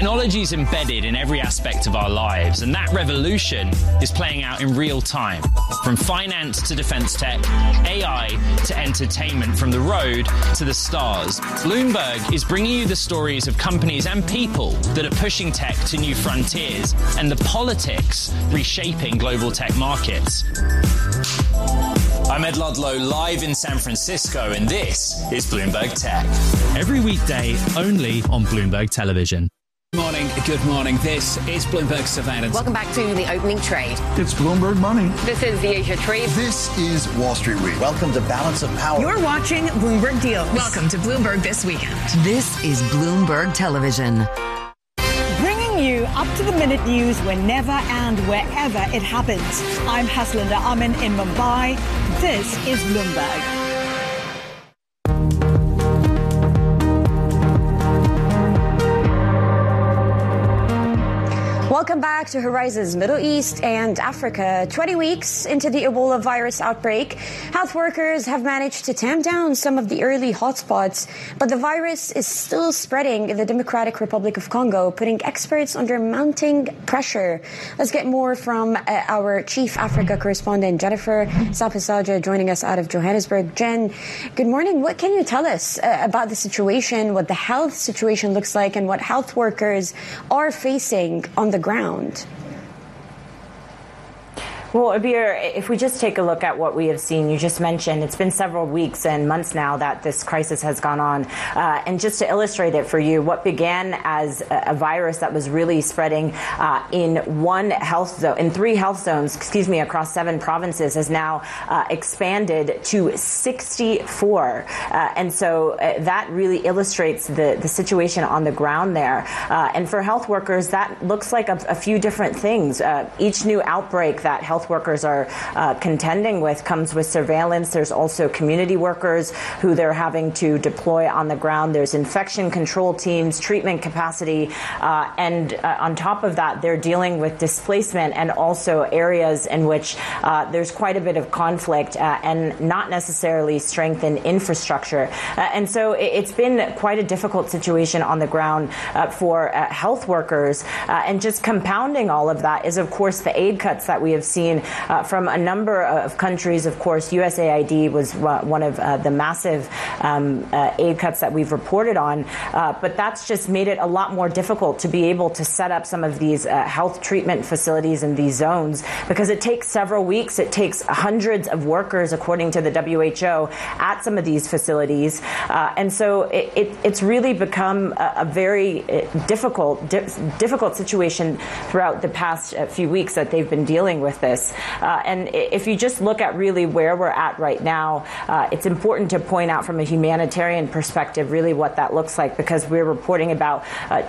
Technology is embedded in every aspect of our lives, and that revolution is playing out in real time. From finance to defense tech, AI to entertainment, from the road to the stars. Bloomberg is bringing you the stories of companies and people that are pushing tech to new frontiers and the politics reshaping global tech markets. I'm Ed Ludlow, live in San Francisco, and this is Bloomberg Tech. Every weekday, only on Bloomberg Television. Good morning. This is Bloomberg Surveillance. Welcome back to the opening trade. It's Bloomberg Money. This is the Asia Trade. This is Wall Street Week. Welcome to Balance of Power. You're watching Bloomberg Deals. Welcome to Bloomberg This Weekend. This is Bloomberg Television. Bringing you up-to-the-minute news whenever and wherever it happens. I'm Haslinda Amin in Mumbai. This is Bloomberg. Welcome back to Horizons Middle East and Africa. 20 weeks into the Ebola virus outbreak, health workers have managed to tamp down some of the early hotspots, but the virus is still spreading in the Democratic Republic of Congo, putting experts under mounting pressure. Let's get more from our Chief Africa correspondent, Jennifer Sapasaja, joining us out of Johannesburg. Jen, good morning. What can you tell us about the situation, what the health situation looks like, and what health workers are facing on the ground? Well, Abir, if we just take a look at what we have seen, you just mentioned it's been several weeks and months now that this crisis has gone on. And just to illustrate it for you, what began as a virus that was really spreading in three health zones, across 7 provinces, has now expanded to 64. And so that really illustrates the situation on the ground there. And for health workers, that looks like a few different things. Each new outbreak that health workers are contending with comes with surveillance. There's also community workers who they're having to deploy on the ground. There's infection control teams, treatment capacity, and on top of that, they're dealing with displacement and also areas in which there's quite a bit of conflict and not necessarily strength in infrastructure. And so it's been quite a difficult situation on the ground for health workers. And just compounding all of that is, of course, the aid cuts that we have seen from a number of countries. Of course, USAID was one of the massive aid cuts that we've reported on. But that's just made it a lot more difficult to be able to set up some of these health treatment facilities in these zones, because it takes several weeks. It takes hundreds of workers, according to the WHO, at some of these facilities. And so it's really become a very difficult situation throughout the past few weeks that they've been dealing with this. And if you just look at really where we're at right now, it's important to point out from a humanitarian perspective really what that looks like, because we're reporting about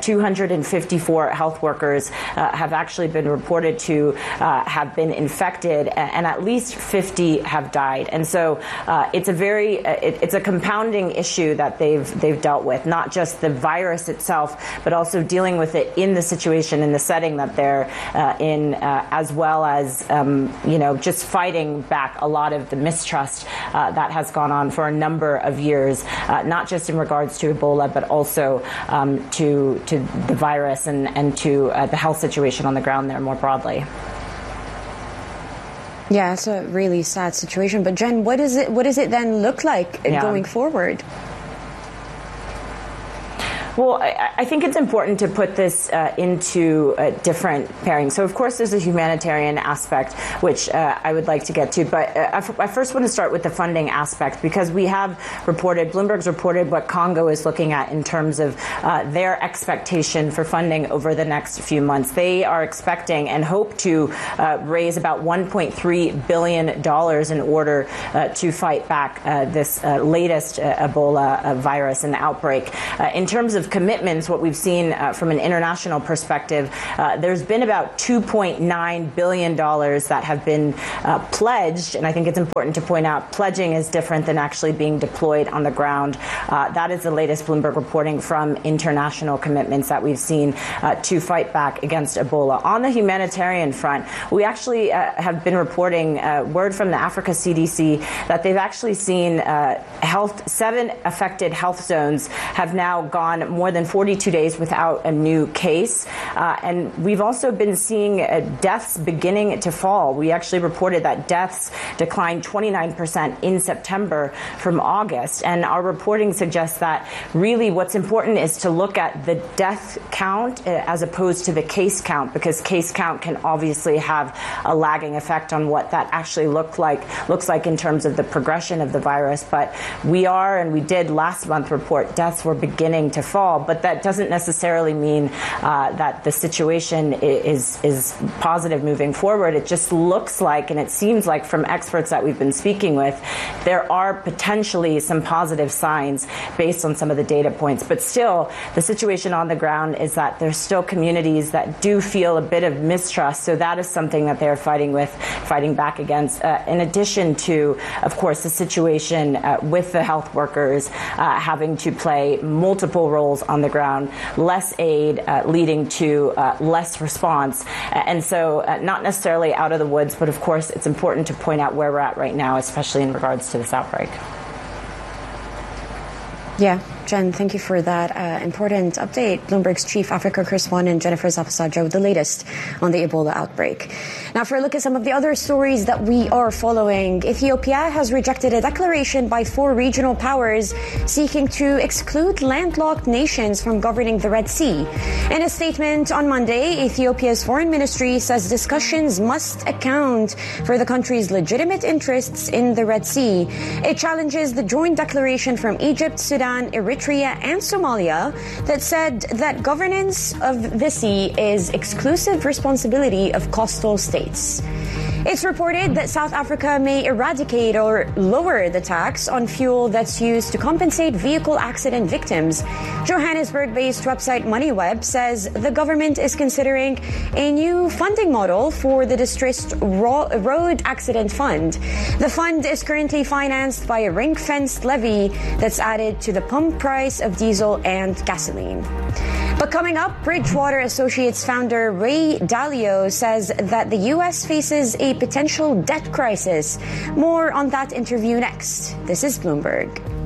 254 health workers have actually been reported to have been infected, and at least 50 have died. And so it's a compounding issue that they've dealt with, not just the virus itself, but also dealing with it in the situation, in the setting that they're in, as well as just fighting back a lot of the mistrust that has gone on for a number of years, not just in regards to Ebola, but also to the virus and to the health situation on the ground there more broadly. Yeah, it's a really sad situation. But Jen, what does it then look like going forward? Well, I think it's important to put this into different pairings. So, of course, there's a humanitarian aspect, which I would like to get to. But I first want to start with the funding aspect, because Bloomberg's reported what Congo is looking at in terms of their expectation for funding over the next few months. They are expecting and hope to raise about $1.3 billion in order to fight back this latest Ebola virus and outbreak. In terms of commitments, what we've seen from an international perspective, there's been about $2.9 billion that have been pledged. And I think it's important to point out, pledging is different than actually being deployed on the ground. That is the latest Bloomberg reporting from international commitments that we've seen to fight back against Ebola. On the humanitarian front, we actually have been reporting word from the Africa CDC that they've actually seen 7 affected health zones have now gone more than 42 days without a new case. And we've also been seeing deaths beginning to fall. We actually reported that deaths declined 29% in September from August. And our reporting suggests that really what's important is to look at the death count as opposed to the case count, because case count can obviously have a lagging effect on what that actually looks like in terms of the progression of the virus. But we are, and we did last month report, deaths were beginning to fall, but that doesn't necessarily mean that the situation is positive moving forward. It just looks like, and it seems like from experts that we've been speaking with, there are potentially some positive signs based on some of the data points. But still, the situation on the ground is that there's still communities that do feel a bit of mistrust. So that is something that they're fighting back against. In addition to, of course, the situation with the health workers having to play multiple roles on the ground, less aid leading to less response. And so not necessarily out of the woods, but of course it's important to point out where we're at right now, especially in regards to this outbreak. Yeah, Jen, thank you for that important update. Bloomberg's chief Africa correspondent Jennifer Zapasaja with the latest on the Ebola outbreak. Now, for a look at some of the other stories that we are following, Ethiopia has rejected a declaration by 4 regional powers seeking to exclude landlocked nations from governing the Red Sea. In a statement on Monday, Ethiopia's foreign ministry says discussions must account for the country's legitimate interests in the Red Sea. It challenges the joint declaration from Egypt, Sudan, Eritrea and Somalia that said that governance of the sea is exclusive responsibility of coastal states. It's reported that South Africa may eradicate or lower the tax on fuel that's used to compensate vehicle accident victims. Johannesburg-based website MoneyWeb says the government is considering a new funding model for the distressed road accident fund. The fund is currently financed by a ring-fenced levy that's added to the pump price of diesel and gasoline. But coming up, Bridgewater Associates founder Ray Dalio says that the U.S. faces a potential debt crisis. More on that interview next. This is Bloomberg.